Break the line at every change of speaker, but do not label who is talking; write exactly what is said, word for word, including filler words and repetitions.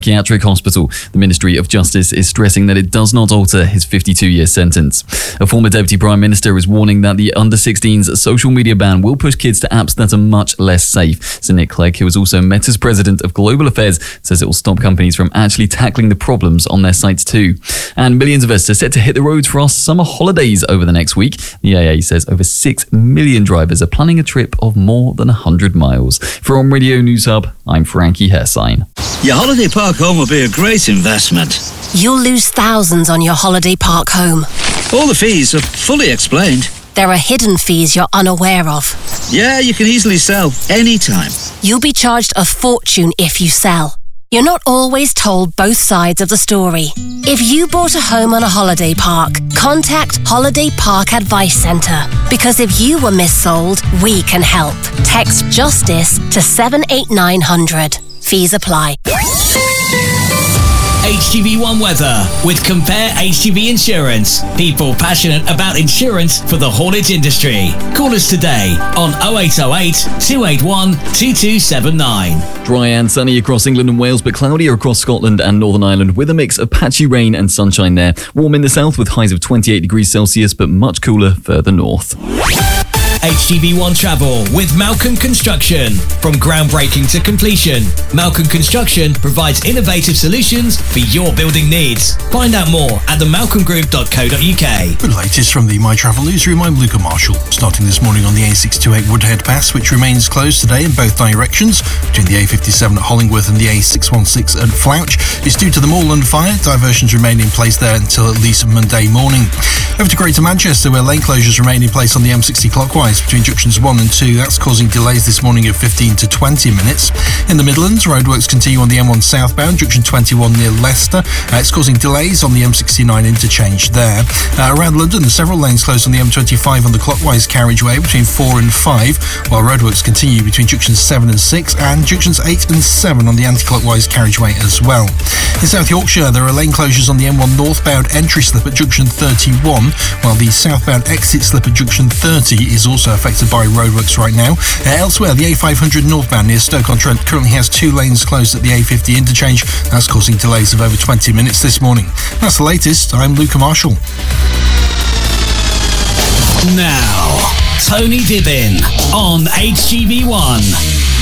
Psychiatric Hospital. The Ministry of Justice is stressing that it does not alter his fifty-two-year sentence. A former Deputy Prime Minister is warning that the under sixteens social media ban will push kids to apps that are much less safe. Sir Nick Clegg, who is also Meta's President of Global Affairs, says it will stop companies from actually tackling the problems on their sites too. And millions of us are set to hit the roads for our summer holidays over the next week. The A A says over six million drivers are planning a trip of more than one hundred miles. From Radio News Hub, I'm Frankie Hersign.
Your holiday park home will be a great investment.
You'll lose thousands on your holiday park home.
All the fees are fully explained.
There are hidden fees you're unaware of.
Yeah, you can easily sell anytime.
You'll be charged a fortune if you sell. You're not always told both sides of the story. If you bought a home on a holiday park, contact Holiday Park Advice Centre. Because if you were missold, we can help. Text JUSTICE to seven eight nine hundred. Fees apply.
H G V one weather with Compare H G V Insurance. People passionate about insurance for the haulage industry. Call us today on oh eight oh eight, two eight one, two two seven nine.
Dry and sunny across England and Wales, but cloudier across Scotland and Northern Ireland with a mix of patchy rain and sunshine there. Warm in the south with highs of twenty-eight degrees Celsius, but much cooler further north.
H G V one Travel with Malcolm Construction. From groundbreaking to completion, Malcolm Construction provides innovative solutions for your building needs. Find out more at the malcolm group dot co dot uk.
The latest from the My Travel newsroom, I'm Luca Marshall. Starting this morning on the A six twenty-eight Woodhead Pass, which remains closed today in both directions, between the A fifty-seven at Hollingworth and the A six sixteen at Flouch. It's due to the Moorland fire. Diversions remain in place there until at least Monday morning. Over to Greater Manchester, where lane closures remain in place on the M sixty clockwise between junctions one and two. That's causing delays this morning of fifteen to twenty minutes. In the Midlands, roadworks continue on the M one southbound, junction twenty-one near Leicester. Uh, it's causing delays on the M sixty-nine interchange there. Uh, around London, there's several lanes closed on the M twenty-five on the clockwise carriageway between four and five, while roadworks continue between junctions seven and six and junctions eight and seven on the anti-clockwise carriageway as well. In South Yorkshire, there are lane closures on the M one northbound entry slip at junction thirty-one, while the southbound exit slip at junction thirty is also affected by roadworks right now. Uh, elsewhere, the A five hundred northbound near Stoke-on-Trent currently has two lanes closed at the A fifty interchange. That's causing delays of over twenty minutes this morning. That's the latest. I'm Luca Marshall.
Now, Tony Dibbin on H G V one.